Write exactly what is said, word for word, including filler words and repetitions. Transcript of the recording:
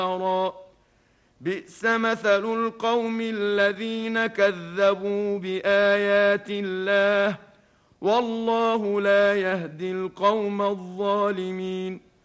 بئس مثل القوم الذين كذبوا بآيات الله والله لا يهدي القوم الظالمين